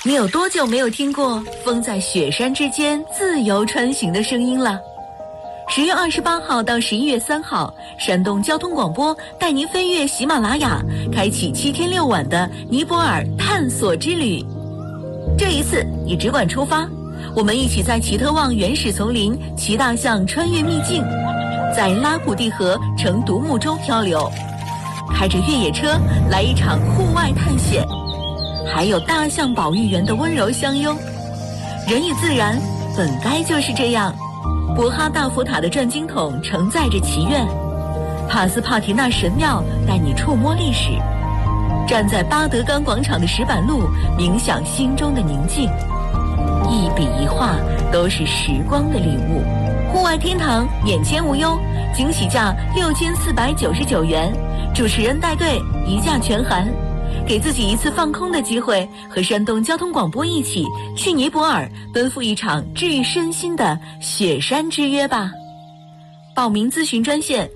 你有多久没有听过风在雪山之间自由穿行的声音了？10月28号到11月3号，山东交通广播带您飞越喜马拉雅，开启7天6晚的尼泊尔探索之旅。这一次你只管出发，我们一起在奇特旺原始丛林骑大象穿越秘境，在拉古蒂河乘独木舟漂流，开着越野车来一场户外探险，还有大象保育员的温柔相拥。人与自然本该就是这样。博哈大佛塔的转经筒承载着祈愿，帕斯帕提纳神庙带你触摸历史，站在巴德冈广场的石板路冥想心中的宁静，一笔一画都是时光的礼物。户外天堂免签无忧，惊喜价6499元，主持人带队，一价全含。给自己一次放空的机会，和山东交通广播一起去尼泊尔奔赴一场治愈身心的雪山之约吧。报名咨询专线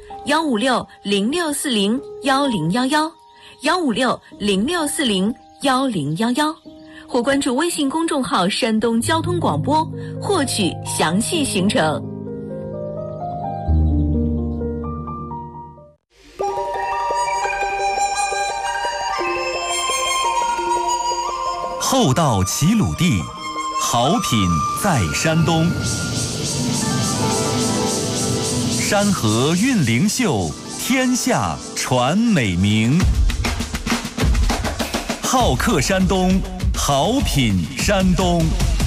156-0640-1011，156-0640-1011，或关注微信公众号山东交通广播获取详细行程。 厚道齐鲁地，好品在山东。山河韵灵秀，天下传美名。好客山东，好品山东。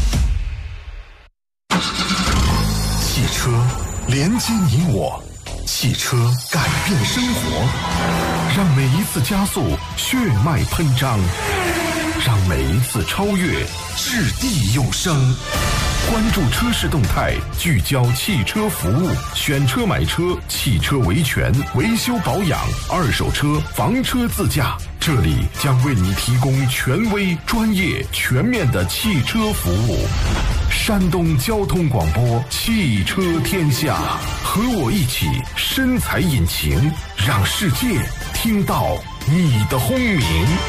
汽车连接你我，汽车改变生活，让每一次加速血脉喷张，让每一次超越掷地有声。关注车市动态，聚焦汽车服务，选车买车，汽车维权、维修保养，二手车、房车自驾，这里将为你提供权威、专业、全面的汽车服务。山东交通广播，汽车天下，和我一起深踩引擎，让世界听到你的轰鸣。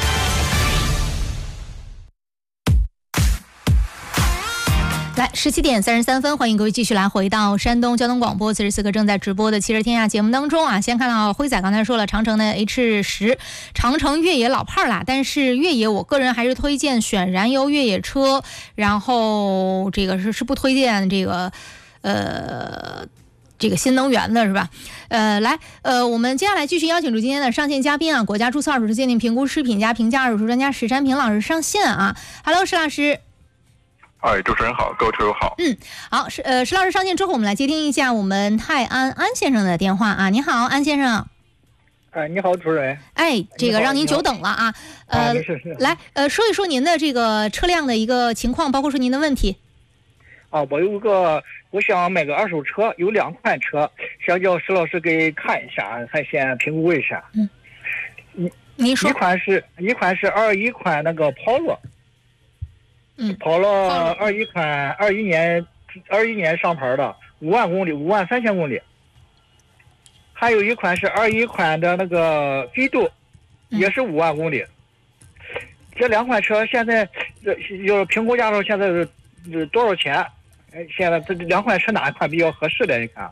来17点33分，欢迎各位继续来回到山东交通广播44个正在直播的汽车天下节目当中啊。先看到辉仔刚才说了，长城的 H10 长城越野老炮啦，但是越野我个人还是推荐选燃油越野车，然后这个是不推荐这个新能源的是吧？我们接下来继续邀请出今天的上线嘉宾啊，国家注册二手车鉴定评估食品加评价二手车专家石山平老师上线啊。Hello， 石老师。 主持人好，各位车友好。 好，石老师上线之后，我们来接听一下我们泰安先生的电话啊。你好，安先生。 你好，主任。 这个让您久等了啊。来，说一说您的这个车辆的一个情况，包括说您的问题。 我想买个二手车，有2款车，想叫石老师给看一下，还先评估一下。 您说。 一款是21款那个Polo。跑了21年上牌的5万公里，53000公里。还有一款是21款的那个飞度，也是5万公里。这2款车现在就是评估价格现在是多少钱？现在这2款车哪一款比较合适的？你看。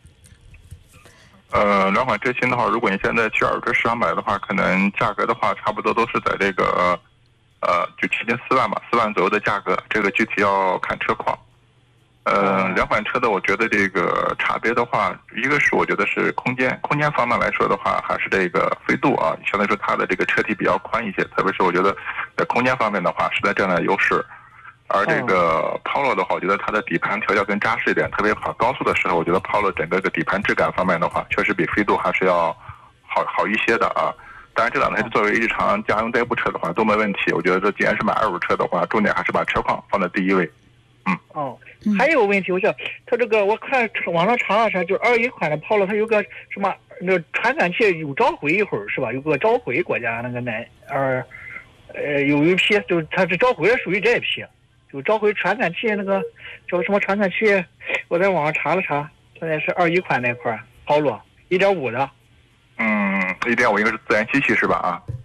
2款车型的话，如果你现在去二手车市场买的话，可能价格的话差不多都是在这个。就接近4万吧，4万左右的价格，这个具体要看车况。2款车的，我觉得这个差别的话，一个是我觉得是空间方面来说的话，还是这个飞度啊，相对来说它的这个车体比较宽一些，特别是我觉得在空间方面的话，是在占了优势。而这个 Polo 的话，我觉得它的底盘调教更扎实一点，特别跑高速的时候，我觉得 Polo 整个的底盘质感方面的话，确实比飞度还是要好一些的啊。当然，这2台作为日常家用代步车的话都没问题。我觉得这既然是买二手车的话，重点还是把车况放在第一位。 还有个问题，我想它这个我看网上查了查，就是21款的Polo，它有个什么那传感器有召回一会儿是吧？有个召回国家那个有一批就是它是召回的属于这一批，就召回传感器那个叫什么传感器，我在网上查了查，现在是21款那块Polo 1.5的。 1.5应该是自然吸气是吧？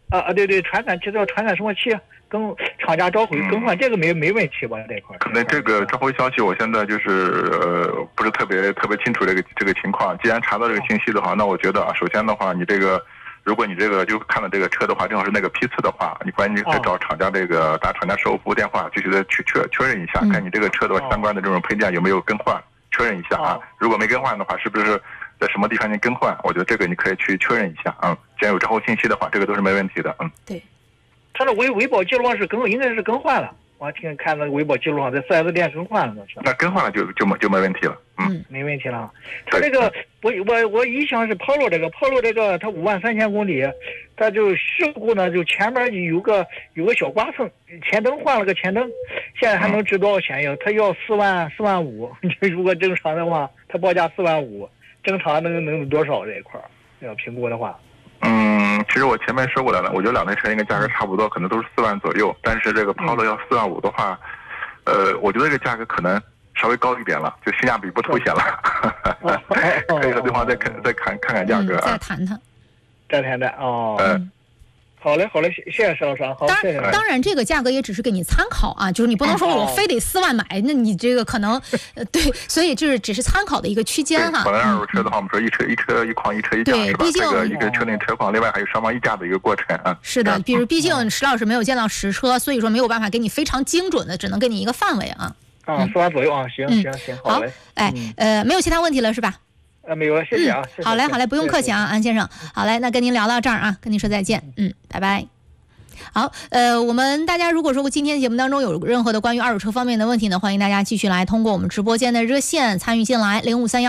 对，传感器叫传感什么器，跟厂家召回更换，这个没问题吧？这块可能这个召回消息，我现在就是不是特别清楚这个情况。既然查到这个信息的话，那我觉得啊，首先的话，你这个。如果你这个就看了这个车的话，正好是那个批次的话，你关键再找厂家这个打厂家售后服务电话，继续的去确认一下，看你这个车的相关的这种配件有没有更换，确认一下啊。如果没更换的话，是不是在什么地方你更换？我觉得这个你可以去确认一下啊。既然有召回信息的话，这个都是没问题的。 对， 他的维保记录上是应该是更换了。我看那个维保记录上在 4S 店更换了， 那更换了就没问题了。 没问题了。他这个我一向是Polo这个它53000公里，它就事故呢，就前面有个小刮蹭，前灯换了个前灯，现在还能值多少钱呀？他要4万5，如果正常的话，他报价4万5，正常能多少这一块要评估的话？ 其实我前面说过了，我觉得两台车应该价格差不多，可能都是4万左右。但是这个Polo要4万5的话，我觉得这个价格可能稍微高一点了，就性价比不凸显了。可以和对方再看价格， 再谈谈。 好嘞，谢谢石老师。好，谢谢。 当然，这个价格也只是给你参考啊，就是你不能说我非得4万买，那你这个可能对，所以就是只是参考的一个区间哈。 可能二手车的话，我们说一车一况，一车一价是吧？ 毕竟这个一个车内车况，另外还有双方议价的一个过程啊。 是的，毕竟石老师没有见到实车，所以说没有办法给你非常精准的，只能给你一个范围啊。 4万左右啊，行，好嘞。 没有其他问题了是吧？ 没有了，谢谢啊。 好嘞，不用客气啊，安先生。好嘞，那跟您聊到这儿啊，跟您说再见。拜拜。好，我们大家如果说今天节目当中有任何的关于二手车方面的问题呢，欢迎大家继续来通过我们直播间的热线参与进来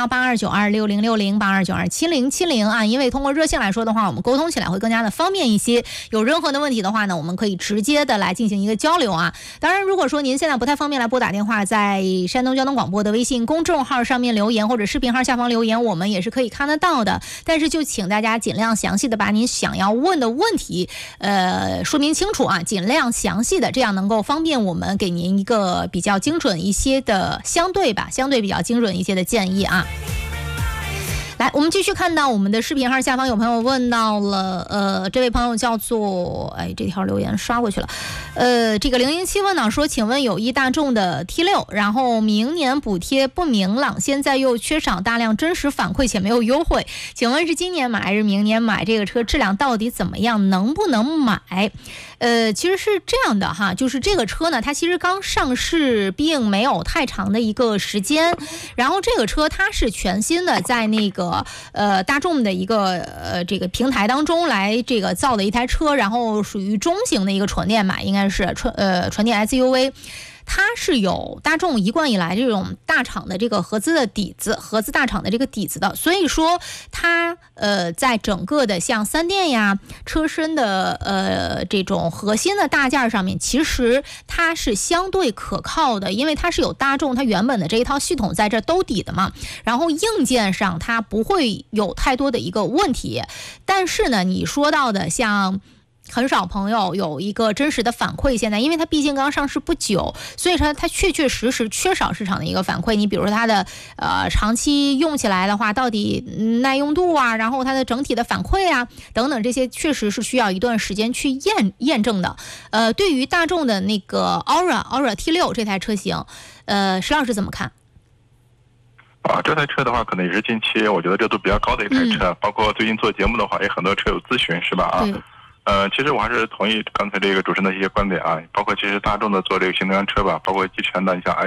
，053182926060，82927070啊。因为通过热线来说的话，我们沟通起来会更加的方便一些。有任何的问题的话呢，我们可以直接的来进行一个交流啊。当然，如果说您现在不太方便来拨打电话，在山东交通广播的微信公众号上面留言或者视频号下方留言，我们也是可以看得到的。但是就请大家尽量详细的把您想要问的问题，说明清楚啊，尽量详细的，这样能够方便我们给您一个比较精准一些的相对比较精准一些的建议啊。来，我们继续看到我们的视频号下方有朋友问到了，这位朋友叫做，这条留言刷过去了，这个007问到说，请问有一大众的 T6，然后明年补贴不明朗，现在又缺少大量真实反馈且没有优惠，请问是今年买还是明年买？这个车质量到底怎么样？能不能买？其实是这样的哈，就是这个车呢，它其实刚上市并没有太长的一个时间，然后这个车它是全新的，在那个大众的一个这个平台当中来这个造的一台车，然后属于中型的一个纯电版，应该是纯电 SUV。它是有大众一贯以来这种大厂的这个合资大厂的这个底子的，所以说它在整个的像三电呀、车身的这种核心的大件上面，其实它是相对可靠的，因为它是有大众它原本的这一套系统在这兜底的嘛，然后硬件上它不会有太多的一个问题。但是呢，你说到的像很少朋友有一个真实的反馈，现在因为它毕竟刚上市不久，所以说它确实缺少市场的一个反馈。你比如说它的长期用起来的话，到底耐用度啊，然后它的整体的反馈啊等等，这些确实是需要一段时间去验证的。对于大众的那个 Aura T6 这台车型，石老师怎么看？ 这台车的话，可能也是近期我觉得热度比较高的一台车，包括最近做节目的话，也很多车友咨询，是吧？其实我还是同意刚才这个主持人的一些观点啊，包括其实大众的做这个新能源车吧，包括集全的，你像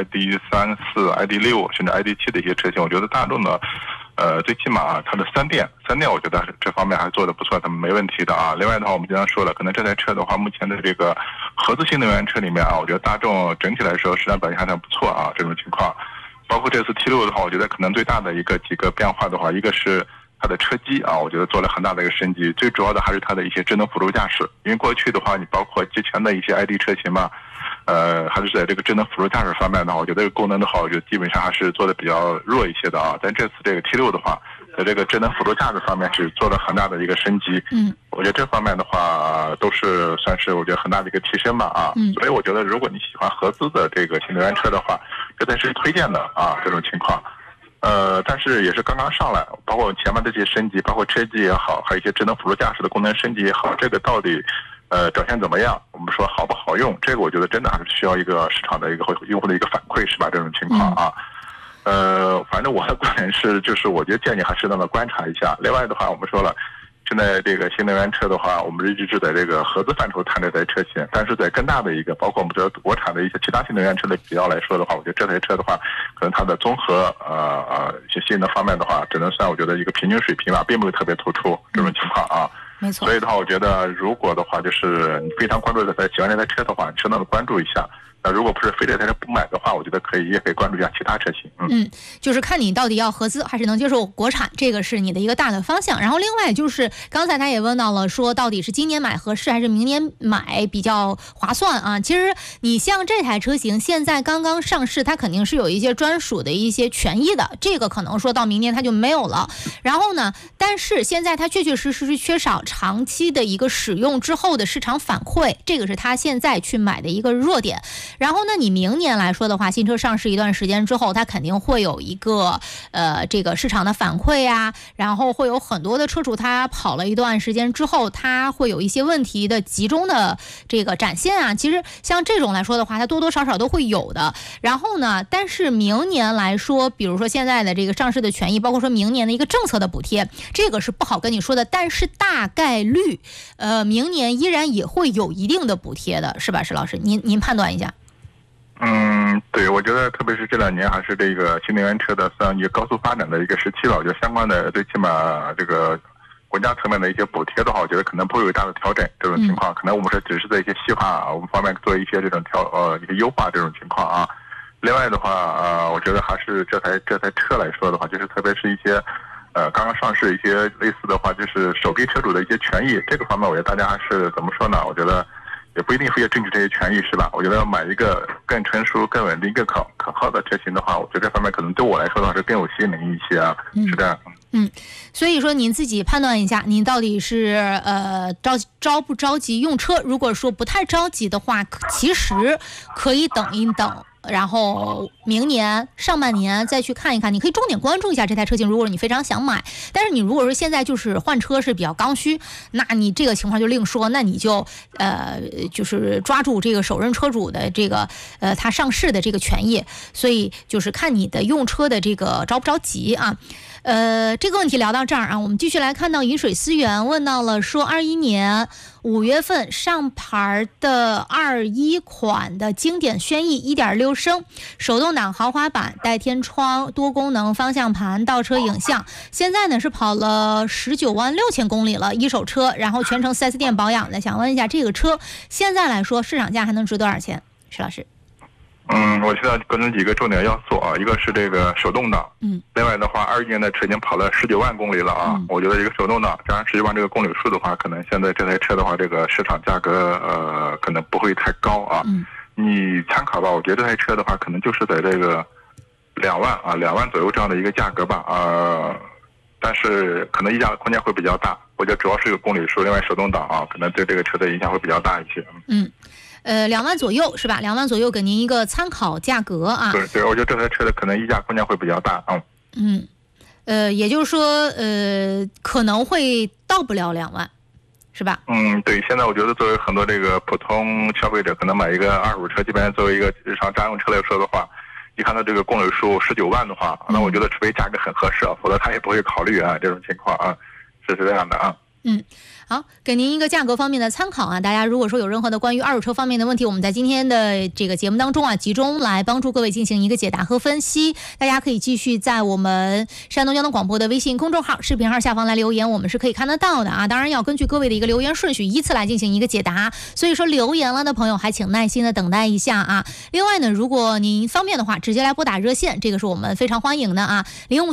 ID.3、4、ID.6 甚至 ID.7 的一些车型，我觉得大众的最起码它的三电我觉得这方面还做得不错，他们没问题的啊。另外的话，我们经常说了，可能这台车的话，目前的这个合资新能源车里面啊，我觉得大众整体来说市场表现还算不错啊，这种情况。包括这次 T6 的话，我觉得可能最大的几个变化的话，一个是它的车机啊，我觉得做了很大的一个升级，最主要的还是它的一些智能辅助驾驶。因为过去的话，你包括之前的一些 ID 车型嘛，还是在这个智能辅助驾驶方面的话，我觉得这个功能的话，我觉得基本上还是做的比较弱一些的啊。但这次这个 T6 的话，在这个智能辅助驾驶方面是做了很大的一个升级。我觉得这方面的话都是算是我觉得很大的一个提升吧啊。所以我觉得如果你喜欢合资的这个新能源车的话，这才是推荐的啊这种情况。 但是也是刚刚上来，包括前面这些升级，包括车机也好，还有一些智能辅助驾驶的功能升级也好，这个到底表现怎么样？我们说好不好用？这个我觉得真的还是需要一个市场的一个用户的一个反馈，是吧？这种情况啊。反正我的观点是，就是我觉得建议还适当的观察一下。另外的话，我们说了，现在这个新能源车的话，我们一直是在这个合资范畴谈这台车型，但是在更大的一个，包括我们这国产的一些其他新能源车的比较来说的话，我觉得这台车的话，可能它的综合一些性能方面的话，只能算我觉得一个平均水平吧，并不会特别突出这种情况啊。 没错。 所以的话，我觉得如果的话，就是你非常关注这台喜欢这台车的话，你适当的关注一下。那如果不是非这台车不买的话，我觉得也可以关注一下其他车型。 就是看你到底要合资还是能接受国产，这个是你的一个大的方向。然后另外就是刚才他也问到了，说到底是今年买合适还是明年买比较划算啊？其实你像这台车型现在刚刚上市，它肯定是有一些专属的一些权益的，这个可能说到明年它就没有了。然后呢，但是现在它确确实实是缺少长期的一个使用之后的市场反馈，这个是它现在去买的一个弱点。然后呢，你明年来说的话，新车上市一段时间之后，它肯定会有一个这个市场的反馈啊，然后会有很多的车主他跑了一段时间之后，他会有一些问题的集中的这个展现啊。其实像这种来说的话，它多多少少都会有的。然后呢，但是明年来说，比如说现在的这个上市的权益，包括说明年的一个政策的补贴，这个是不好跟你说的，但是大概率明年依然也会有一定的补贴的，是吧？石老师，您判断一下。 对，我觉得特别是这2年还是这个新能源车的算一个高速发展的一个时期了。我觉得相关的最起码这个国家层面的一些补贴的话，我觉得可能不会有大的调整这种情况。可能我们只是在一些细化我们方面做一些这种一些优化这种情况啊。另外的话我觉得还是这台车来说的话，就是特别是一些刚刚上市一些类似的话，就是首批车主的一些权益，这个方面我觉得大家还是怎么说呢？我觉得也不一定非要争取这些权益，是吧？我觉得要买一个更成熟、更稳定、更可靠的车型的话，我觉得这方面可能对我来说的话是更有吸引力一些啊，是这样。 所以说您自己判断一下，您到底是着不着急用车？如果说不太着急的话，其实可以等一等。然后明年上半年再去看一看，你可以重点关注一下这台车型。如果你非常想买，但是你如果说现在就是换车是比较刚需，那你这个情况就另说，那你就就是抓住这个首任车主的这个他上市的这个权益，所以就是看你的用车的这个着不着急啊。这个问题聊到这儿啊，我们继续来看到饮水思源问到了说，21年5月份上牌的21款的经典轩逸 1.6 升手动挡豪华版，带天窗、多功能方向盘、倒车影像，现在呢是跑了19万6千公里了，一手车，然后全程 4S 店保养的。想问一下，这个车现在来说市场价还能值多少钱？石老师。 我现在可能几个重点要素啊，一个是这个手动挡，另外的话，21年的车已经跑了19万公里了啊，我觉得这个手动挡加上19万这个公里数的话，可能现在这台车的话，这个市场价格可能不会太高啊。你参考吧，我觉得这台车的话，可能就是在这个2万左右这样的一个价格吧但是可能溢价空间会比较大，我觉得主要是一个公里数，另外手动挡啊，可能对这个车的影响会比较大一些。 2万左右是吧？2万左右给您一个参考价格啊。 对，我觉得这台车的可能溢价空间会比较大也就是说可能会到不了2万，是吧？ 对，现在我觉得作为很多这个普通消费者，可能买一个二手车，基本上作为一个日常家用车来说的话，一看到这个公里数19万的话，那我觉得除非价格很合适，否则他也不会考虑这种情况是这样的好，给您一个价格方面的参考啊。大家如果说有任何的关于二手车方面的问题，我们在今天的这个节目当中集中来帮助各位进行一个解答和分析。大家可以继续在我们山东交通广播的微信公众号、视频号下方来留言，我们是可以看得到的啊。当然要根据各位的一个留言顺序依次来进行一个解答，所以说留言了的朋友还请耐心的等待一下啊。另外呢，如果您方便的话，直接来拨打热线，这个是我们非常欢迎的啊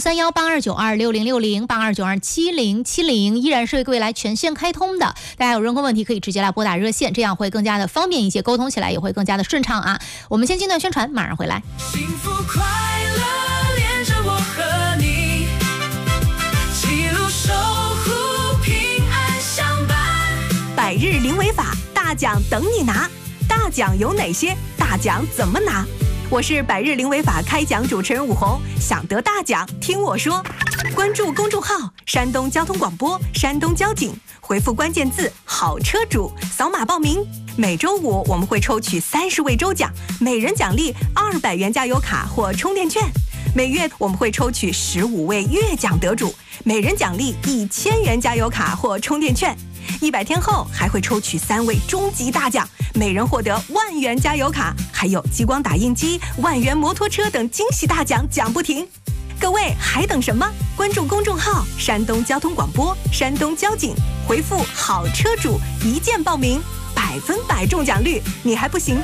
，05318292606082927070，依然是为各位来全线开通的。大家有任何问题可以直接来拨打热线，这样会更加的方便一些，沟通起来也会更加的顺畅啊。我们先进段宣传，马上回来。 幸福快乐连着我和你，记录守护平安相伴， 百日零违法，大奖等你拿。大奖有哪些？大奖怎么拿？ 我是百日零违法开讲主持人武红，想得大奖听我说。关注公众号山东交通广播、山东交警，回复关键字好车主，扫码报名。每周五我们会抽取30位周奖，每人奖励200元加油卡或充电券。每月我们会抽取15位月奖得主，每人奖励1000元加油卡或充电券。100天后还会抽取3位终极大奖，每人获得10000元加油卡，还有激光打印机、10000元摩托车等惊喜大奖奖不停。各位还等什么？关注公众号山东交通广播、山东交警，回复好车主一键报名，100%中奖率，你还不行